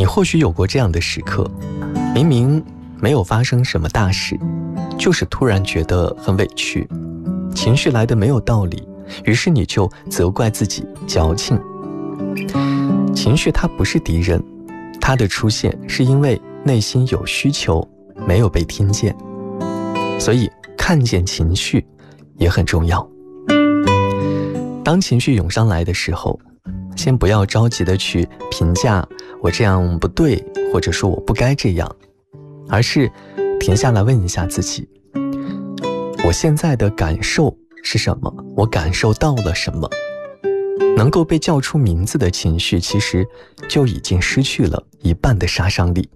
你或许有过这样的时刻，明明没有发生什么大事，就是突然觉得很委屈，情绪来得没有道理，于是你就责怪自己矫情。情绪它不是敌人，它的出现是因为内心有需求没有被听见，所以看见情绪也很重要。当情绪涌上来的时候，先不要着急的去评价我这样不对，或者说我不该这样，而是停下来问一下自己，我现在的感受是什么？我感受到了什么？能够被叫出名字的情绪，其实就已经失去了一半的杀伤力。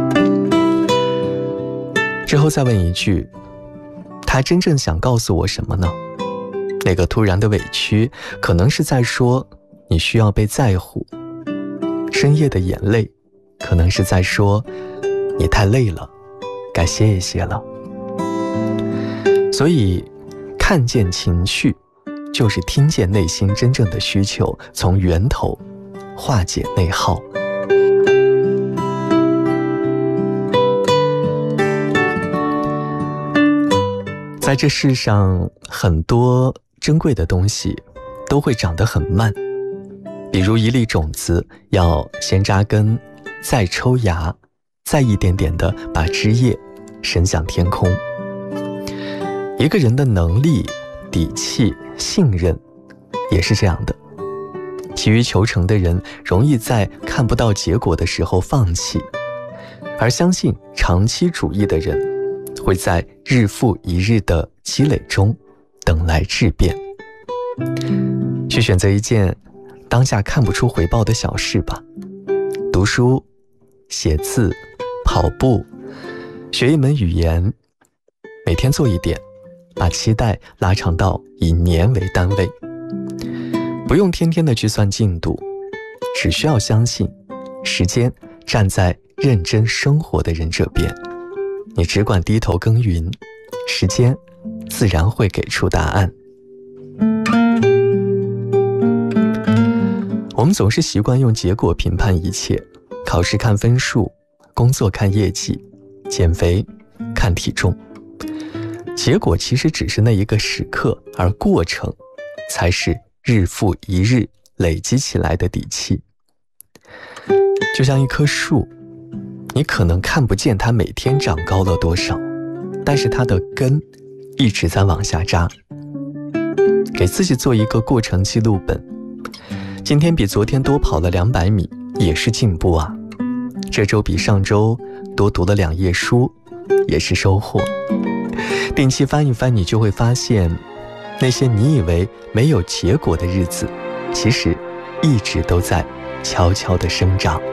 之后再问一句，他真正想告诉我什么呢？那个突然的委屈，可能是在说你需要被在乎；深夜的眼泪，可能是在说你太累了，该歇一歇了。所以看见情绪，就是听见内心真正的需求，从源头化解内耗。在这世上，很多珍贵的东西都会长得很慢，比如一粒种子要先扎根，再抽芽，再一点点地把枝叶伸向天空。一个人的能力、底气、信任也是这样的。急于求成的人容易在看不到结果的时候放弃，而相信长期主义的人会在日复一日的积累中等来质变。去选择一件当下看不出回报的小事吧，读书、写字、跑步，学一门语言，每天做一点，把期待拉长到以年为单位。不用天天的去算进度，只需要相信时间站在认真生活的人这边，你只管低头耕耘，时间自然会给出答案。我们总是习惯用结果评判一切，考试看分数，工作看业绩，减肥看体重。结果其实只是那一个时刻，而过程才是日复一日累积起来的底气。就像一棵树，你可能看不见它每天长高了多少，但是它的根一直在往下扎。给自己做一个过程记录本，今天比昨天多跑了200米，也是进步啊。这周比上周多读了2页书，也是收获。定期翻一翻，你就会发现，那些你以为没有结果的日子，其实一直都在悄悄地生长。